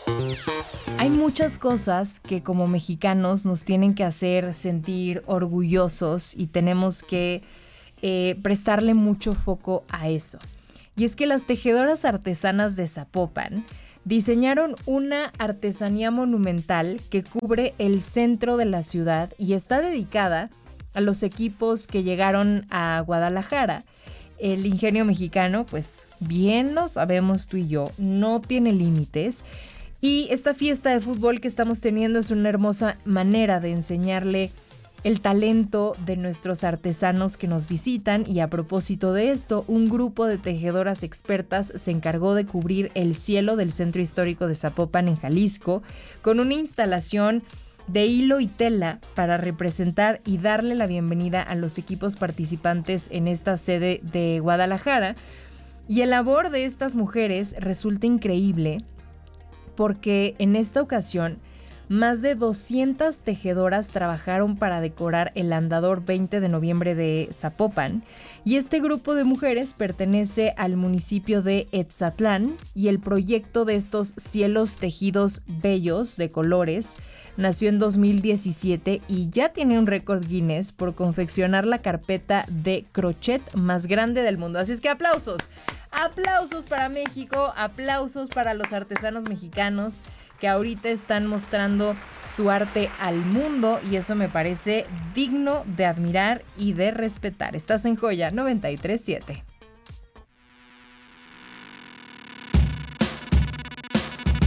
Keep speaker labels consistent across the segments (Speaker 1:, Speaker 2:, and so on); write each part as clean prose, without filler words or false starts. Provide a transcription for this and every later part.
Speaker 1: Hay muchas cosas que como mexicanos nos tienen que hacer sentir orgullosos y tenemos que prestarle mucho foco a eso. Y es que las tejedoras artesanas de Zapopan diseñaron una artesanía monumental que cubre el centro de la ciudad y está dedicada a los equipos que llegaron a Guadalajara. El ingenio mexicano, pues bien lo sabemos tú y yo, no tiene límites. Y esta fiesta de fútbol que estamos teniendo es una hermosa manera de enseñarle el talento de nuestros artesanos que nos visitan. Y a propósito de esto, un grupo de tejedoras expertas se encargó de cubrir el cielo del centro histórico de Zapopan en Jalisco con una instalación de hilo y tela para representar y darle la bienvenida a los equipos participantes en esta sede de Guadalajara. Y el labor de estas mujeres resulta increíble porque en esta ocasión más de 200 tejedoras trabajaron para decorar el andador 20 de noviembre de Zapopan, y este grupo de mujeres pertenece al municipio de Etzatlán, y el proyecto de estos cielos tejidos bellos de colores nació en 2017 y ya tiene un récord Guinness por confeccionar la carpeta de crochet más grande del mundo. Así es que aplausos. Aplausos para México, aplausos para los artesanos mexicanos que ahorita están mostrando su arte al mundo, y eso me parece digno de admirar y de respetar. Estás en Joya 93.7.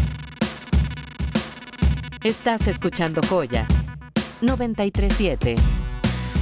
Speaker 2: Estás escuchando Joya 93.7.